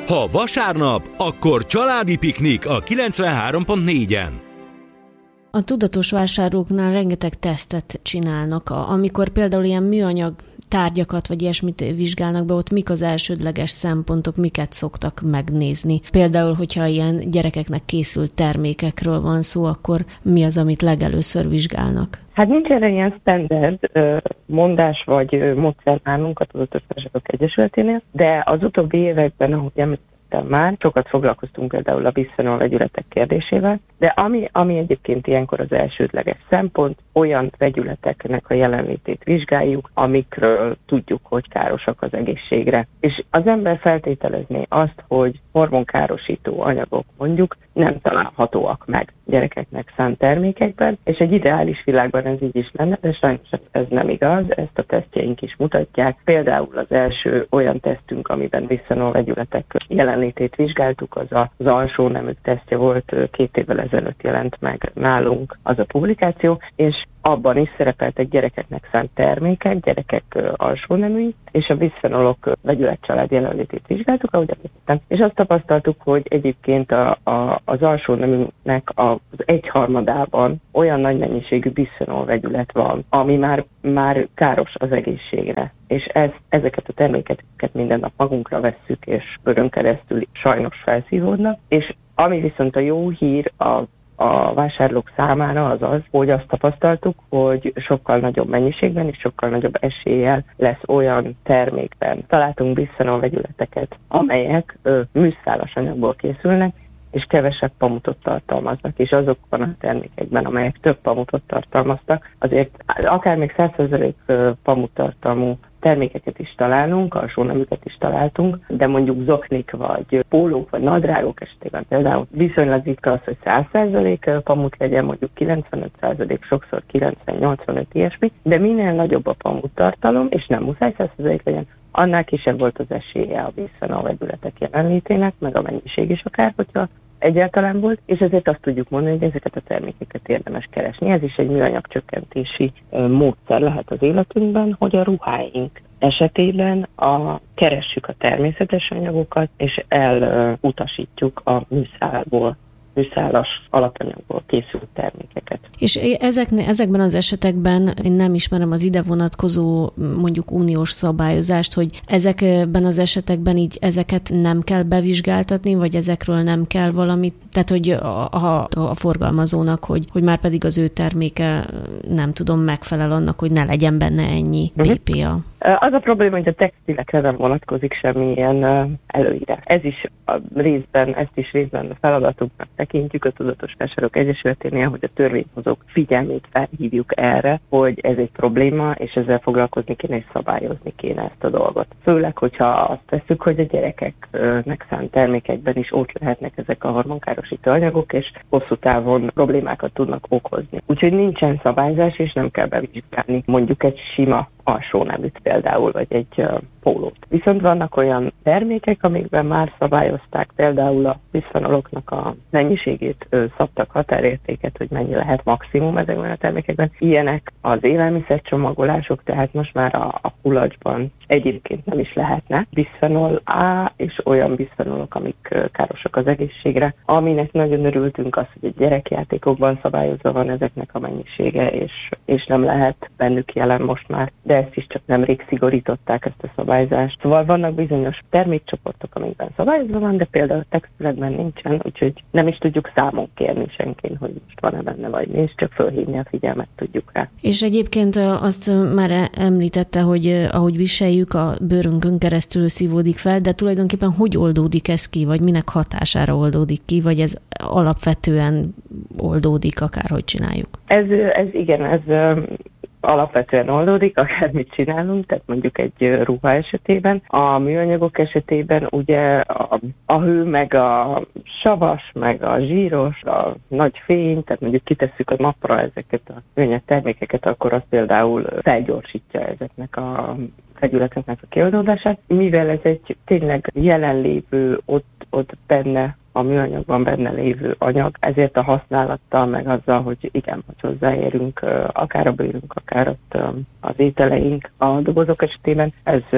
Ha vasárnap, akkor családi piknik a 93.4-en. A tudatos vásárlóknál rengeteg tesztet csinálnak. Amikor például ilyen műanyag tárgyakat vagy ilyesmit vizsgálnak be, ott mik az elsődleges szempontok, miket szoktak megnézni. Például, hogyha ilyen gyerekeknek készült termékekről van szó, akkor mi az, amit legelőször vizsgálnak? Hát nincs erre ilyen standard mondás vagy módszer nálunk a Tudatos Vásárlók Egyesületénél, de az utóbbi években, ahogy említettem már, sokat foglalkoztunk például a bisphenol vegyületek kérdésével, de ami egyébként ilyenkor az elsődleges szempont, olyan vegyületeknek a jelenlétét vizsgáljuk, amikről tudjuk, hogy károsak az egészségre. És az ember feltételezné azt, hogy hormonkárosító anyagok mondjuk nem találhatóak meg gyerekeknek szánt termékekben, és egy ideális világban ez így is lenne, de sajnos ez nem igaz, ezt a tesztjeink is mutatják. Például az első olyan tesztünk, amiben bisphenol vegyületek jelenlétét vizsgáltuk, az alsó neműk tesztje volt, 2 évvel ezelőtt jelent meg nálunk az a publikáció, és abban is szerepeltek gyerekeknek szánt termékek, gyerekek alsó neműi, és a bisphenolok vegyületcsalád jelenlétét vizsgáltuk, ahogy említettem, és azt tapasztaltuk, hogy egyébként az alsó neműnek az 1/3 olyan nagy mennyiségű bisphenol vegyület van, ami már káros az egészségre. És ezeket a termékeket minden nap magunkra vesszük, és bőrön keresztül sajnos felszívódnak. És ami viszont a jó hír a vásárlók számára az, hogy azt tapasztaltuk, hogy sokkal nagyobb mennyiségben és sokkal nagyobb eséllyel lesz olyan termékben. Találtunk bisphenol vegyületeket, amelyek műszálas anyagból készülnek, és kevesebb pamutot tartalmaznak, és azokban a termékekben, amelyek több pamutot tartalmaztak, azért akár még 100% pamut tartalmú termékeket is találunk, alsó neműket is találtunk, de mondjuk zoknik, vagy pólók, vagy nadrágok esetében például viszonylag ritka az, hogy 100% pamut legyen, mondjuk 95%, sokszor 90-85 ilyesmi, de minél nagyobb a pamut tartalom, és nem muszáj 100% legyen, annál kisebb volt az esélye a bisphenol vegyületek jelenlétének, meg a mennyiség is akár, hogyha egyáltalán volt, és ezért azt tudjuk mondani, hogy ezeket a termékeket érdemes keresni. Ez is egy műanyag csökkentési módszer lehet az életünkben, hogy a ruháink esetében keressük a természetes anyagokat, és elutasítjuk a műszálas alapanyagból készült termékeket. És ezekben az esetekben én nem ismerem az ide vonatkozó mondjuk uniós szabályozást, hogy ezekben az esetekben így ezeket nem kell bevizsgáltatni, vagy ezekről nem kell valamit, tehát hogy a forgalmazónak, hogy már pedig az ő terméke nem tudom megfelel annak, hogy ne legyen benne ennyi BPA. Az a probléma, hogy a textilekre nem vonatkozik semmilyen előírás. Ezt is részben a feladatunknak tekintjük a Tudatos Vásárlók Egyesületénél, hogy a törvényhozók figyelmét felhívjuk erre, hogy ez egy probléma, és ezzel foglalkozni kéne, és szabályozni kéne ezt a dolgot. Főleg, hogyha azt tesszük, hogy a gyerekeknek szánt termékekben is ott lehetnek ezek a hormonkárosító anyagok, és hosszú távon problémákat tudnak okozni. Úgyhogy nincsen szabályzás, és nem kell bevizsgálni mondjuk egy sima alsó neműt például, vagy egy pólót. Viszont vannak olyan termékek, amikben már szabályozták például a bisphenoloknak a mennyiségét, szabtak határértéket, hogy mennyi lehet maximum ezekben a termékekben. Ilyenek az élelmiszercsomagolások, tehát most már a kulacsban egyébként nem is lehetne bisphenol A, és olyan bisphenolok, amik károsak az egészségre. Aminek nagyon örültünk az, hogy a gyerekjátékokban szabályozva van ezeknek a mennyisége, és nem lehet bennük jelen most már, de ezt is csak nemrég szigorították, ezt a szabályzást. Szóval vannak bizonyos termékcsoportok, amikben szabályozva van, de például a textilekben nincsen, úgyhogy nem is tudjuk számon kérni senkin, hogy most van-e benne vagy nincs, csak fölhívni a figyelmet tudjuk rá. És egyébként azt már említette, hogy ahogy viseljük, a bőrünkön keresztül szívódik fel, de tulajdonképpen hogy oldódik ez ki, vagy minek hatására oldódik ki, vagy ez alapvetően oldódik, akárhogy csináljuk? Ez alapvetően oldódik, akármit csinálunk, tehát mondjuk egy ruha esetében. A műanyagok esetében ugye a hő, meg a savas, meg a zsíros, a nagy fény, tehát mondjuk kitesszük a napra ezeket a műanyag termékeket, akkor az például felgyorsítja ezeknek a vegyületeknek a kioldódását. Mivel ez egy tényleg jelenlévő, ott benne a műanyagban benne lévő anyag, ezért a használattal, meg azzal, hogy igen, hogy hozzáérünk, akár a bőrünk, akár ott az ételeink a dobozok esetében,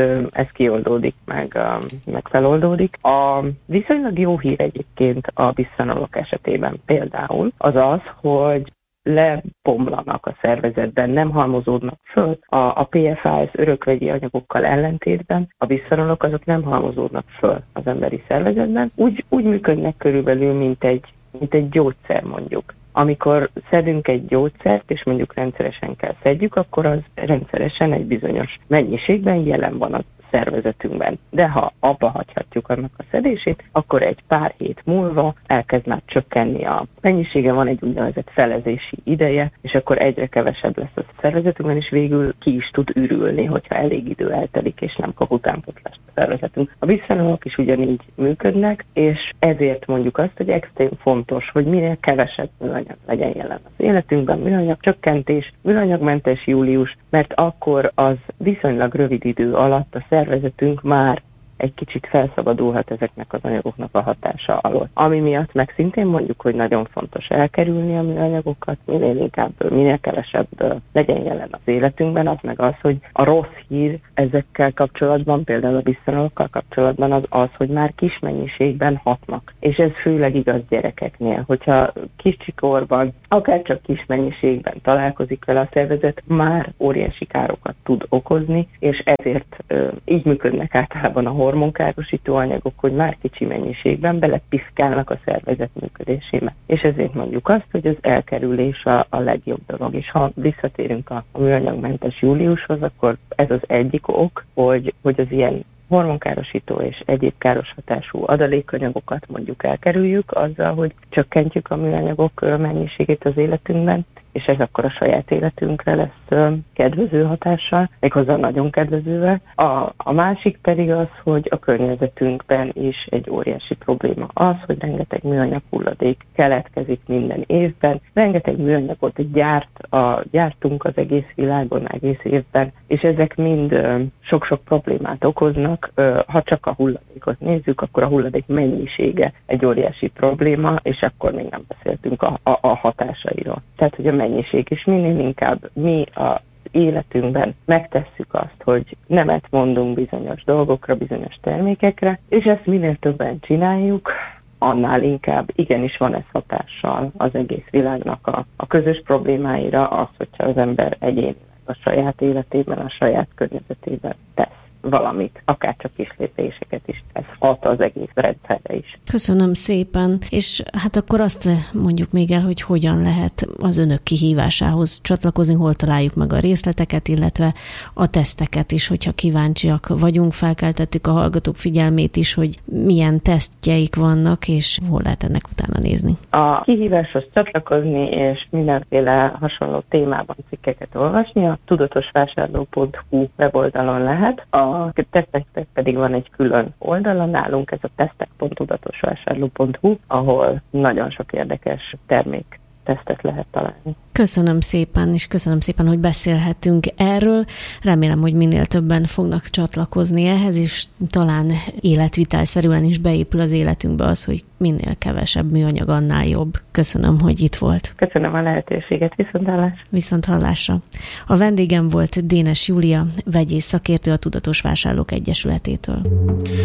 ez kioldódik, meg feloldódik. A viszonylag jó hír egyébként a bisfenolok esetében például az, hogy lebomlanak a szervezetben, nem halmozódnak föl. A PFAS örökvegyi anyagokkal ellentétben a bisfenolok azok nem halmozódnak föl az emberi szervezetben. Úgy működnek körülbelül, mint egy gyógyszer mondjuk. Amikor szedünk egy gyógyszert, és mondjuk rendszeresen kell szedjük, akkor az rendszeresen egy bizonyos mennyiségben jelen van a szervezetünkben. De ha abba hagyhatjuk annak a szedését, akkor egy pár hét múlva elkezd már csökkenni a mennyisége, van egy úgynevezett felezési ideje, és akkor egyre kevesebb lesz a szervezetünkben, és végül ki is tud ürülni, hogyha elég idő eltelik, és nem kap utánpótlást a szervezetünk. A bisfenolok is ugyanígy működnek, és ezért mondjuk azt, hogy extrém fontos, hogy minél kevesebb műanyag legyen jelen az életünkben, műanyag csökkentés, műanyagmentes július, mert akkor az viszonylag rövid idő alatt a szervezetünk már egy kicsit felszabadulhat ezeknek az anyagoknak a hatása alól. Ami miatt meg szintén mondjuk, hogy nagyon fontos elkerülni a műanyagokat, minél kevesebb legyen jelen az életünkben, az meg az, hogy a rossz hír ezekkel kapcsolatban, például a bisfenolokkal kapcsolatban az, hogy már kis mennyiségben hatnak. És ez főleg igaz gyerekeknél, hogyha kicsikorban, akár csak kis mennyiségben találkozik vele a szervezet, már óriási károkat tud okozni, és ezért így működnek általában a hormonkárosító anyagok, hogy már kicsi mennyiségben belepiszkálnak a szervezet működésébe. És ezért mondjuk azt, hogy az elkerülés a legjobb dolog. És ha visszatérünk a műanyagmentes júliushoz, akkor ez az egyik ok, hogy az ilyen hormonkárosító és egyéb káros hatású adalékanyagokat mondjuk elkerüljük azzal, hogy csökkentjük a műanyagok mennyiségét az életünkben, és ez akkor a saját életünkre lesz kedvező hatással, méghozzá nagyon kedvezővel. A másik pedig az, hogy a környezetünkben is egy óriási probléma az, hogy rengeteg műanyag hulladék keletkezik minden évben, rengeteg műanyagot gyártunk az egész világon, egész évben, és ezek mind sok-sok problémát okoznak. Ha csak a hulladékot nézzük, akkor a hulladék mennyisége egy óriási probléma, és akkor még nem beszéltünk a hatásairól. Tehát, hogy a mennyiség is minél inkább mi az életünkben megtesszük azt, hogy nemet mondunk bizonyos dolgokra, bizonyos termékekre, és ezt minél többen csináljuk, annál inkább igenis van ez hatással az egész világnak a közös problémáira, az, hogyha az ember egyénileg a saját életében, a saját környezetében tesz valamit, akár csak kis lépéseket is. Ez hat az egész rendszerre is. Köszönöm szépen, és hát akkor azt mondjuk még el, hogy hogyan lehet az önök kihívásához csatlakozni, hol találjuk meg a részleteket, illetve a teszteket is, hogyha kíváncsiak vagyunk, felkeltettük a hallgatók figyelmét is, hogy milyen tesztjeik vannak, és hol lehet ennek utána nézni. A kihíváshoz csatlakozni, és mindenféle hasonló témában cikkeket olvasni, a tudatosvásárló.hu weboldalon lehet. A teszteknek pedig van egy külön oldala nálunk, ez a tesztek.tudatosvásárló.hu, ahol nagyon sok érdekes tesztet lehet találni. Köszönöm szépen, és köszönöm szépen, hogy beszélhetünk erről. Remélem, hogy minél többen fognak csatlakozni ehhez, és talán életvitelszerűen is beépül az életünkbe az, hogy minél kevesebb műanyag, annál jobb. Köszönöm, hogy itt volt. Köszönöm a lehetőséget, viszonthallásra. A vendégem volt Dénes Júlia, vegyész szakértő a Tudatos Vásárlók Egyesületétől.